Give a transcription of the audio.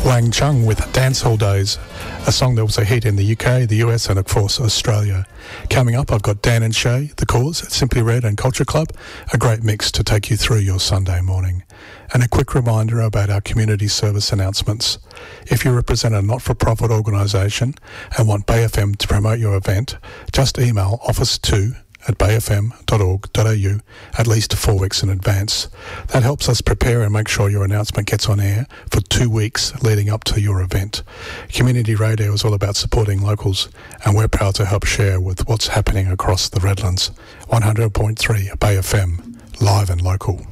Wang Chung with Dancehall Days, a song that was a hit in the UK, the US and of course Australia. Coming up, I've got Dan and Shay, The Cause, Simply Red and Culture Club, a great mix to take you through your Sunday morning. And a quick reminder about our community service announcements. If you represent a not-for-profit organisation and want Bay FM to promote your event, just email office2@bayfm.org.au at least 4 weeks in advance. That helps us prepare and make sure your announcement gets on air for 2 weeks leading up to your event. Community radio is all about supporting locals, and we're proud to help share with what's happening across the Redlands. 100.3 Bay FM, live and local.